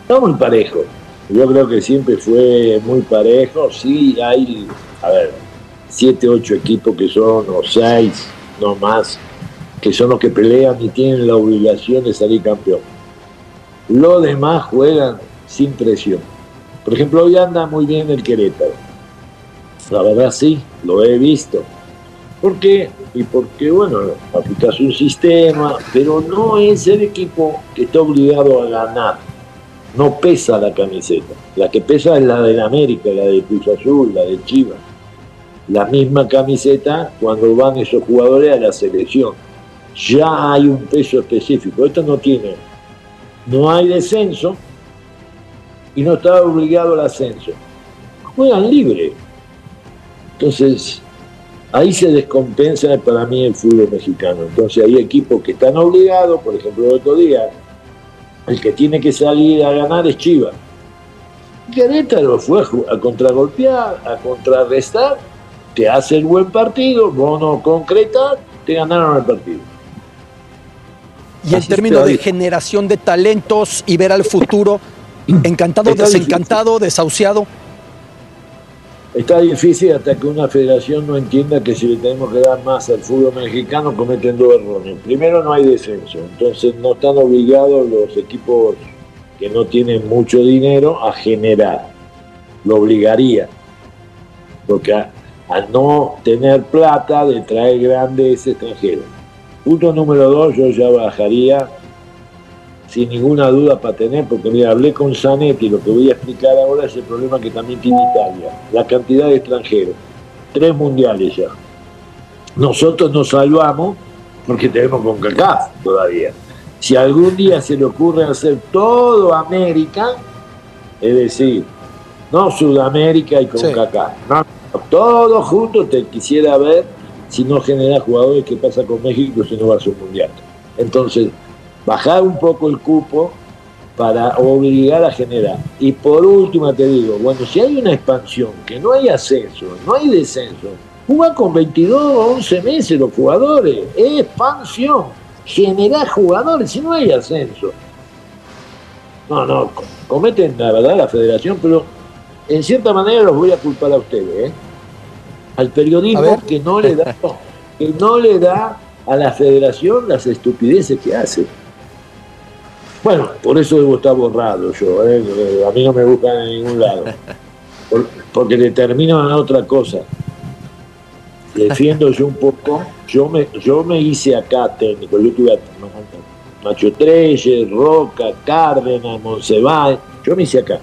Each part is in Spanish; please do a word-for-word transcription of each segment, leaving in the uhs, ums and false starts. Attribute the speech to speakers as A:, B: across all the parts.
A: Está muy parejo. Yo creo que siempre fue muy parejo. Sí, hay, a ver, siete, ocho equipos que son, o seis, no más, que son los que pelean y tienen la obligación de salir campeón. Los demás juegan sin presión. Por ejemplo, hoy anda muy bien el Querétaro. La verdad sí, lo he visto. ¿Por qué? Y porque, bueno, aplicas un sistema, pero no es el equipo que está obligado a ganar. No pesa la camiseta. La que pesa es la del América, la de Cruz Azul, la de Chivas. La misma camiseta cuando van esos jugadores a la selección. Ya hay un peso específico. Esto no tiene. No hay descenso y no está obligado al ascenso. Juegan libre. Entonces, ahí se descompensa para mí el fútbol mexicano. Entonces hay equipos que están obligados, por ejemplo, el otro día, el que tiene que salir a ganar es Chivas. Querétaro fue a contragolpear, a contrarrestar, te hace el buen partido, vos no concretas, te ganaron el partido.
B: Y en términos de generación de talentos y ver al futuro, encantado, desencantado, desahuciado.
A: Está difícil hasta que una federación no entienda que si le tenemos que dar más al fútbol mexicano cometen dos errores. Primero, no hay descenso, entonces no están obligados los equipos que no tienen mucho dinero a generar. Lo obligaría, porque a, a no tener plata de traer grandes extranjeros. Punto número dos, yo ya bajaría sin ninguna duda para tener, porque mira, hablé con Zanetti, lo que voy a explicar ahora es el problema que también tiene Italia, la cantidad de extranjeros, tres mundiales ya. Nosotros nos salvamos porque tenemos CONCACAF todavía. Si algún día se le ocurre hacer todo América, es decir, no Sudamérica y CONCACAF, sí. no, todo junto, te quisiera ver si no genera jugadores, qué pasa con México si no va a su mundial. Entonces, bajar un poco el cupo para obligar a generar. Y por último te digo, bueno, si hay una expansión, que no hay ascenso, no hay descenso, juega con veintidós o once meses los jugadores, es expansión, generar jugadores, si no hay ascenso. No, no, cometen la verdad la federación, pero en cierta manera los voy a culpar a ustedes, ¿eh? Al periodismo que no le da, que no le da a la federación las estupideces que hace. Bueno, por eso debo estar borrado yo, ¿eh? A mí no me buscan en ningún lado. Por, porque determinan otra cosa. Defiendo yo un poco, yo me, yo me hice acá técnico, yo tuve a Nacho Treyes, Roca, Cárdenas, Monsiváis, yo me hice acá.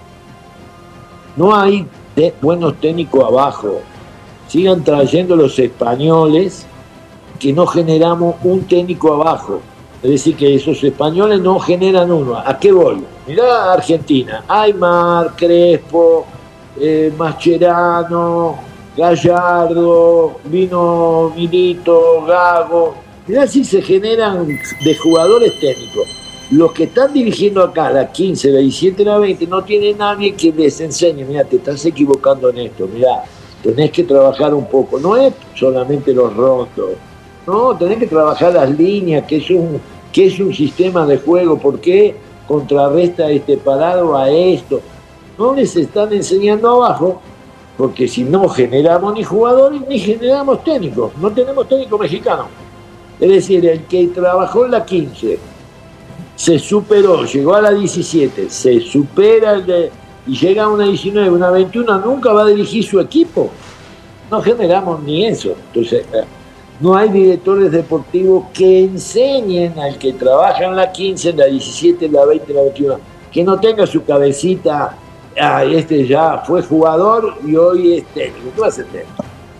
A: No hay de, buenos técnicos abajo. Sigan trayendo los españoles que no generamos un técnico abajo. Es decir, que esos españoles no generan uno. ¿A qué voy? Mirá Argentina, Aymar, Crespo, eh, Mascherano, Gallardo, vino Milito, Gago. Mirá si se generan de jugadores técnicos. Los que están dirigiendo acá, la quince, la diecisiete, la veinte, no tienen nadie que les enseñe. Mirá, te estás equivocando en esto, mirá, tenés que trabajar un poco. No es solamente los rondos. No, tenés que trabajar las líneas, que es un, que es un sistema de juego. ¿Por qué contrarresta este parado a esto? No les están enseñando abajo, porque si no generamos ni jugadores ni generamos técnicos. No tenemos técnico mexicano. Es decir, el que trabajó en la quince se superó, llegó a la diecisiete, se supera el de, y llega a una diecinueve, una veintiuno, nunca va a dirigir su equipo. No generamos ni eso. Entonces, no hay directores deportivos que enseñen al que trabaja en la quince, en la diecisiete, en la veinte, en la veintiuno, que no tenga su cabecita, ah, este ya fue jugador y hoy es técnico. ¿Qué va a ser técnico?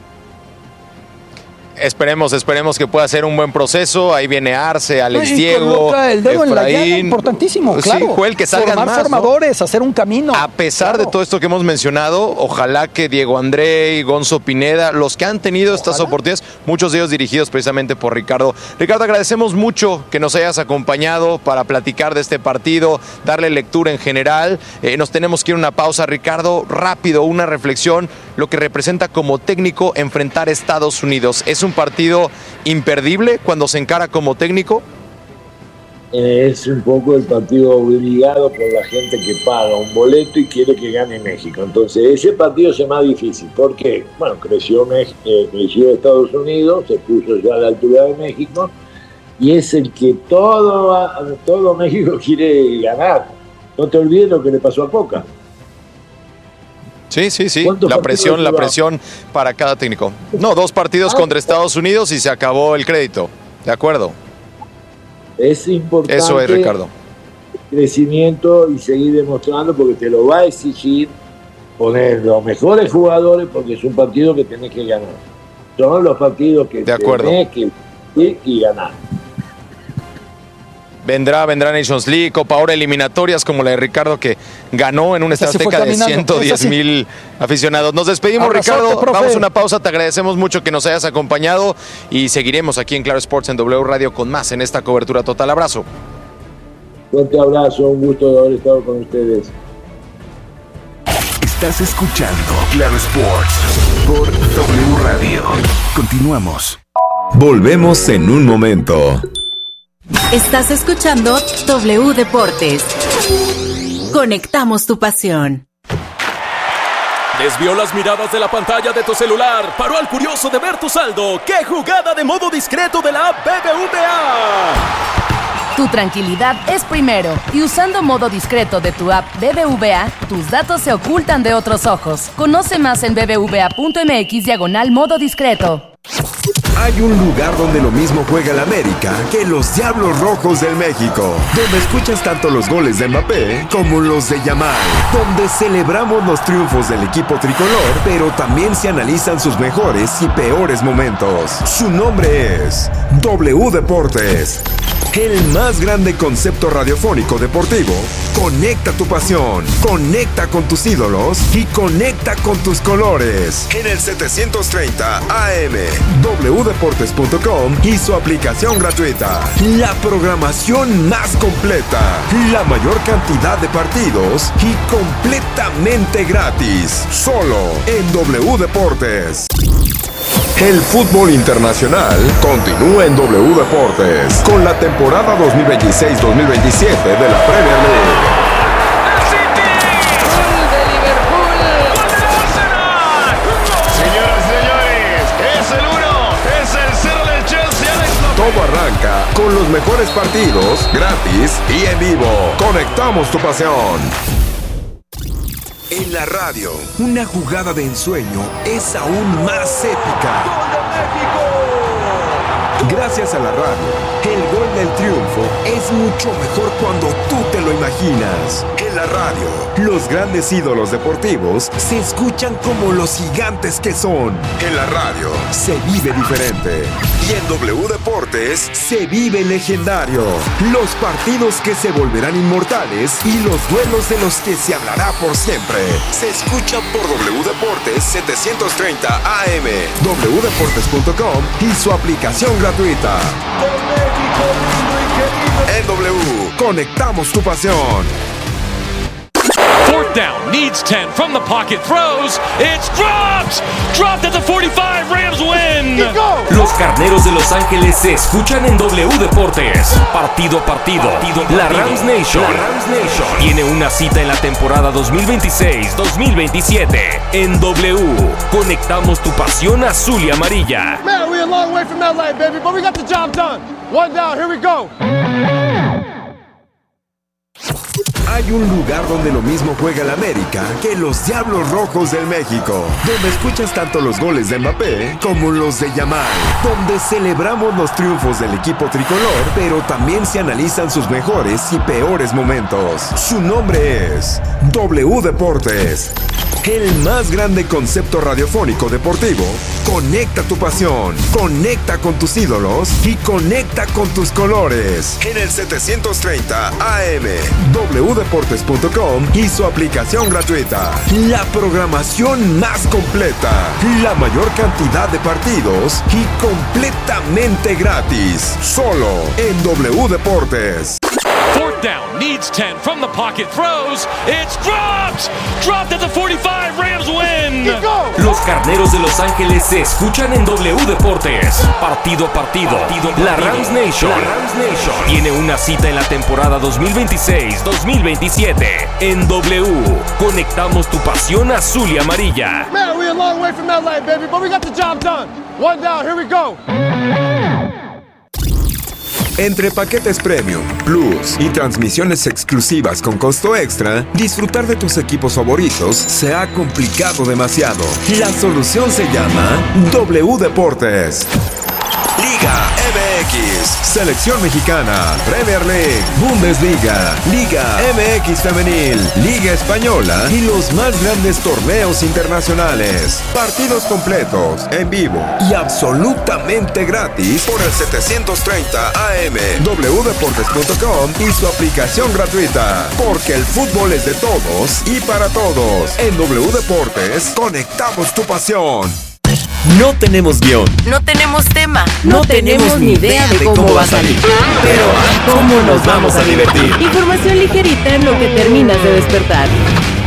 C: Esperemos, esperemos que pueda ser un buen proceso. Ahí viene Arce, Alex
B: y
C: Diego,
B: el dedo
C: Efraín.
B: En la llaga, importantísimo, claro.
C: Sí, Joel, que salgan
B: Formar
C: más,
B: formadores,
C: ¿no?
B: hacer un camino.
C: A pesar
B: claro.
C: de todo esto que hemos mencionado, ojalá que Diego André y Gonzo Pineda, los que han tenido ojalá. estas oportunidades, muchos de ellos dirigidos precisamente por Ricardo. Ricardo, agradecemos mucho que nos hayas acompañado para platicar de este partido, darle lectura en general. Eh, nos tenemos que ir a una pausa. Ricardo, rápido, una reflexión, lo que representa como técnico enfrentar a Estados Unidos. ¿Es un partido imperdible cuando se encara como técnico?
A: eh, es un poco el partido obligado por la gente que paga un boleto y quiere que gane México. Entonces ese partido es más difícil. ¿Por qué? Bueno, creció, México, eh, creció Estados Unidos, se puso ya a la altura de México, y es el que todo, todo México quiere ganar. No te olvides lo que le pasó a Coca.
C: Sí, sí, sí, la presión, la presión para cada técnico. No, dos partidos ah, contra Estados Unidos y se acabó el crédito. De acuerdo.
A: Es importante.
C: Eso es, Ricardo.
A: Crecimiento y seguir demostrando, porque te lo va a exigir poner los mejores jugadores, porque es un partido que tenés que ganar. Son los partidos que
C: de
A: tenés que ir y ganar.
C: Vendrá, vendrá Nations League, Copa Oro, eliminatorias como la de Ricardo, que ganó en una estadística de ciento diez mil aficionados. Nos despedimos, Abrazote, Ricardo. Profe. Vamos a una pausa. Te agradecemos mucho que nos hayas acompañado y seguiremos aquí en Claro Sports en W Radio con más en esta cobertura total. Abrazo.
A: Fuerte abrazo, un gusto de haber estado con ustedes.
D: Estás escuchando Claro Sports por W Radio. Continuamos. Volvemos en un momento.
E: Estás escuchando W Deportes. Conectamos tu pasión.
F: Desvió las miradas de la pantalla de tu celular. Paró al curioso de ver tu saldo. ¡Qué jugada de modo discreto de la app B B V A!
G: Tu tranquilidad es primero. Y usando modo discreto de tu app B B V A, tus datos se ocultan de otros ojos. Conoce más en bbva.mx diagonal modo discreto.
D: Hay un lugar donde lo mismo juega el América que los Diablos Rojos del México, donde escuchas tanto los goles de Mbappé como los de Yamal, donde celebramos los triunfos del equipo tricolor, pero también se analizan sus mejores y peores momentos. Su nombre es W Deportes. El más grande concepto radiofónico deportivo. Conecta tu pasión, conecta con tus ídolos y conecta con tus colores. En el setecientos treinta A M, w deportes punto com y su aplicación gratuita. La programación más completa, la mayor cantidad de partidos y completamente gratis. Solo en W Deportes. El fútbol internacional continúa en W Deportes con la temporada dos mil veintiséis dos mil veintisiete de la Premier League.
H: ¡Gol de Liverpool! Señoras y señores, es el uno, es el cero del Chelsea. Alex López.
D: Todo arranca con los mejores partidos, gratis y en vivo. Conectamos tu pasión. En la radio, una jugada de ensueño es aún más épica.
H: ¡Gol de México!
D: Gracias a la radio, el gol del triunfo es mucho mejor cuando tú te lo imaginas. En la radio, los grandes ídolos deportivos se escuchan como los gigantes que son. En la radio, se vive diferente. Y en W Deportes, se vive legendario. Los partidos que se volverán inmortales y los duelos de los que se hablará por siempre. Se escuchan por W Deportes setecientos treinta A M, w deportes punto com y su aplicación gratuita. En W, conectamos tu pasión.
I: Fourth down, needs ten, from the pocket, throws, it's dropped! Dropped at the forty-five, Rams win!
F: Los Carneros de Los Ángeles se escuchan en W Deportes. Partido a partido, partido, partido. La Rams Nation, la Rams Nation tiene una cita en la temporada dos mil veintiséis dos mil veintisiete. En W, conectamos tu pasión azul y amarilla.
H: Man, we're a long way from L A, baby, but we got the job done. One down, here we go.
D: Hay un lugar donde lo mismo juega el América que los Diablos Rojos del México, donde escuchas tanto los goles de Mbappé como los de Yamal, donde celebramos los triunfos del equipo tricolor, pero también se analizan sus mejores y peores momentos. Su nombre es W Deportes. El más grande concepto radiofónico deportivo. Conecta tu pasión, conecta con tus ídolos y conecta con tus colores. En el setecientos treinta A M, w deportes punto com y su aplicación gratuita. La programación más completa, la mayor cantidad de partidos y completamente gratis. Solo en W Deportes.
I: Fourth down, needs ten. From the pocket throws. It's dropped. Dropped at the forty-five. Rams win.
F: Los Carneros de Los Ángeles se escuchan en W Deportes. Partido a partido. partido, partido. La Rams Nation. La Rams Nation tiene una cita en la temporada dos mil veintiséis dos mil veintisiete. En W, conectamos tu pasión azul y amarilla.
J: Man, we're a long way from L A, baby, but we got the job done. One down, here we go.
D: Entre paquetes premium, plus y transmisiones exclusivas con costo extra, disfrutar de tus equipos favoritos se ha complicado demasiado. La solución se llama W Deportes. Liga M X, Selección Mexicana, Premier League, Bundesliga, Liga M X Femenil, Liga Española y los más grandes torneos internacionales. Partidos completos, en vivo y absolutamente gratis por el setecientos treinta A M, w deportes punto com y su aplicación gratuita. Porque el fútbol es de todos y para todos. En W Deportes, conectamos tu pasión.
K: No tenemos guión.
E: No tenemos tema.
K: No, no tenemos ni idea de cómo va a salir. Pero ¿cómo nos vamos a divertir?
E: Información ligerita en lo que terminas de despertar.